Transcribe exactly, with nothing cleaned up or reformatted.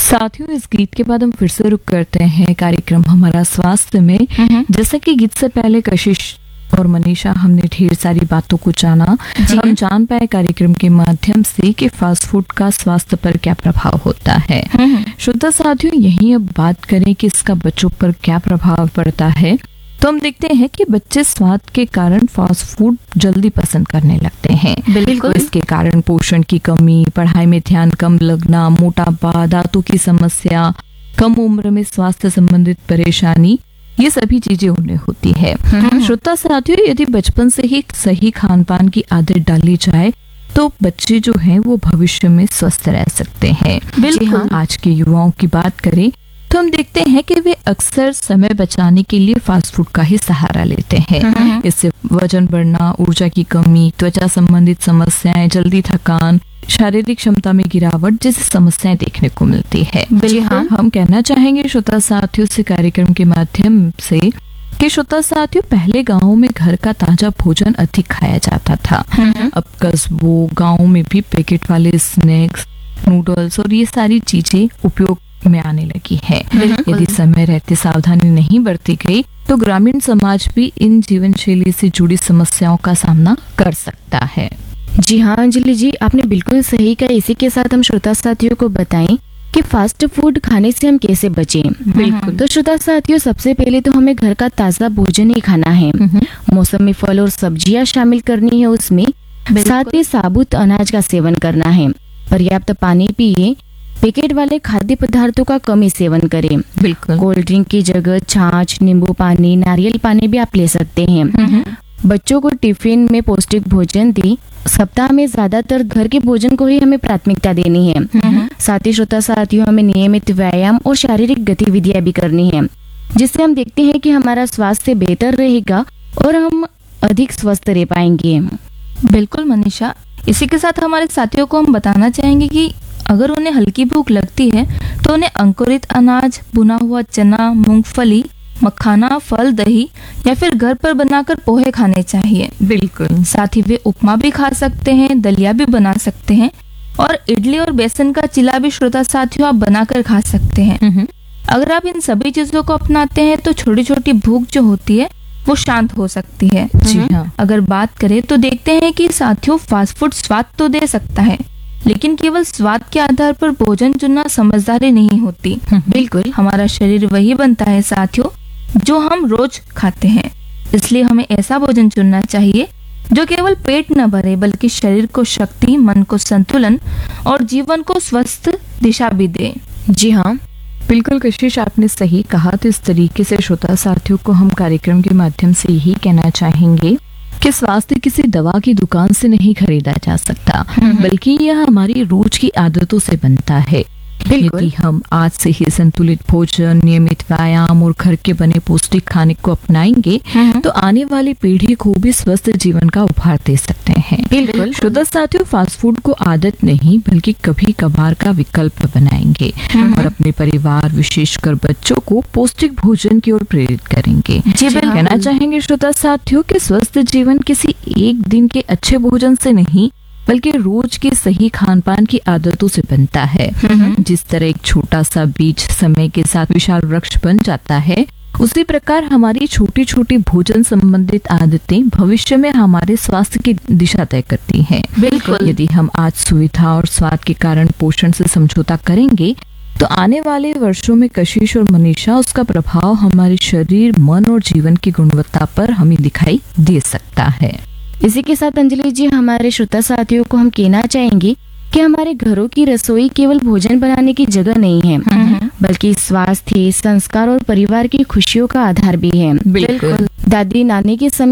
साथियों, इस गीत के बाद हम फिर से रुक करते हैं कार्यक्रम हमारा स्वास्थ्य में। जैसा कि गीत से पहले कशिश और मनीषा हमने ढेर सारी बातों को जाना, हम जान पाए कार्यक्रम के माध्यम से कि फास्ट फूड का स्वास्थ्य पर क्या प्रभाव होता है। श्रोता साथियों, यही अब बात करें कि इसका बच्चों पर क्या प्रभाव पड़ता है, तो हम देखते हैं कि बच्चे स्वाद के कारण फास्ट फूड जल्दी पसंद करने लगते हैं। बिल्कुल। इसके कारण पोषण की कमी, पढ़ाई में ध्यान कम लगना, मोटापा, दांतों की समस्या, कम उम्र में स्वास्थ्य संबंधित परेशानी, ये सभी चीजें उन्हें होती है। श्रोता साथियों, यदि बचपन से ही सही खान पान की आदत डाली जाए तो बच्चे जो हैं वो भविष्य में स्वस्थ रह सकते हैं। बिल्कुल। आज के युवाओं की बात करें तो हम देखते हैं कि वे अक्सर समय बचाने के लिए फास्ट फूड का ही सहारा लेते हैं। इससे वजन बढ़ना, ऊर्जा की कमी, त्वचा संबंधित समस्याएं, जल्दी थकान, शारीरिक क्षमता में गिरावट जैसी समस्याएं देखने को मिलती है। बिल्कुल। हम कहना चाहेंगे श्रोता साथियों से कार्यक्रम के माध्यम से कि श्रोता साथियों, पहले गाँव में घर का ताजा भोजन अधिक खाया जाता था। अब कस्बों, गाँव में भी पैकेट वाले स्नैक्स, नूडल्स और ये सारी चीजें उपयोग में आने लगी है। यदि समय रहते सावधानी नहीं बरती गई तो ग्रामीण समाज भी इन जीवन शैली से जुड़ी समस्याओं का सामना कर सकता है। जी हाँ अंजलि जी, आपने बिल्कुल सही कहा। इसी के साथ हम श्रोता साथियों को बताएं कि फास्ट फूड खाने से हम कैसे बचें। बिल्कुल। तो श्रोता साथियों, सबसे पहले तो हमें घर का ताजा भोजन ही खाना है। मौसमी फल और सब्जियां शामिल करनी है उसमें। साथ ही साबुत अनाज का सेवन करना है। पर्याप्त पानी पिए। पैकेट वाले खाद्य पदार्थों का कम ही सेवन करें। बिल्कुल। कोल्ड ड्रिंक की जगह छाछ, नींबू पानी, नारियल पानी भी आप ले सकते हैं। बच्चों को टिफिन में पौष्टिक भोजन दी। सप्ताह में ज्यादातर घर के भोजन को ही हमें प्राथमिकता देनी है। साथ ही श्रोता साथियों, हमें नियमित व्यायाम और शारीरिक गतिविधियां भी करनी है, जिससे हम देखते हैं कि हमारा स्वास्थ्य बेहतर रहेगा और हम अधिक स्वस्थ रह पाएंगे। बिल्कुल मनीषा, इसी के साथ हमारे साथियों को हम बताना चाहेंगे कि अगर उन्हें हल्की भूख लगती है तो उन्हें अंकुरित अनाज, भुना हुआ चना, मूंगफली, मखाना, फल, दही या फिर घर पर बनाकर पोहे खाने चाहिए। बिल्कुल। साथ ही वे उपमा भी खा सकते हैं, दलिया भी बना सकते हैं और इडली और बेसन का चिला भी श्रोता साथियों आप बनाकर खा सकते हैं। अगर आप इन सभी चीजों को अपनाते हैं तो छोटी छोटी भूख जो होती है वो शांत हो सकती है। जी हाँ। अगर बात करें तो देखते हैं कि साथियों, फास्ट फूड स्वाद तो दे सकता है, लेकिन केवल स्वाद के आधार पर भोजन चुनना समझदारी नहीं होती। बिल्कुल। हमारा शरीर वही बनता है साथियों जो हम रोज खाते हैं, इसलिए हमें ऐसा भोजन चुनना चाहिए जो केवल पेट न भरे बल्कि शरीर को शक्ति, मन को संतुलन और जीवन को स्वस्थ दिशा भी दे। जी हाँ, बिल्कुल कशिश, आपने सही कहा। तो इस तरीके से श्रोता साथियों को हम कार्यक्रम के माध्यम से यही कहना चाहेंगे कि स्वास्थ्य किसी दवा की दुकान से नहीं खरीदा जा सकता, बल्कि यह हमारी रोज की आदतों से बनता है। यदि हम आज से ही संतुलित भोजन, नियमित व्यायाम और घर के बने पौष्टिक खाने को अपनाएंगे तो आने वाली पीढ़ी को भी स्वस्थ जीवन का उपहार दे सकते हैं। बिल्कुल। श्रोता साथियों, फास्ट फूड को आदत नहीं बल्कि कभी कभार का विकल्प बनाएंगे और अपने परिवार, विशेषकर बच्चों को पौष्टिक भोजन की ओर प्रेरित करेंगे। कहना चाहेंगे श्रोता साथियों कि स्वस्थ जीवन किसी एक दिन के अच्छे भोजन से नहीं बल्कि रोज के सही खान पान की आदतों से बनता है। जिस तरह एक छोटा सा बीज समय के साथ विशाल वृक्ष बन जाता है, उसी प्रकार हमारी छोटी छोटी भोजन संबंधित आदतें भविष्य में हमारे स्वास्थ्य की दिशा तय करती हैं। बिल्कुल। यदि हम आज सुविधा और स्वाद के कारण पोषण से समझौता करेंगे तो आने वाले वर्षों में कशिश और मनीषा, उसका प्रभाव हमारे शरीर, मन और जीवन की गुणवत्ता पर हमें दिखाई दे सकता है। इसी के साथ अंजलि जी, हमारे श्रोता साथियों को हम कहना चाहेंगे कि हमारे घरों की रसोई केवल भोजन बनाने की जगह नहीं है, बल्कि स्वास्थ्य, संस्कार और परिवार की खुशियों का आधार भी है। बिल्कुल। दादी नानी के समय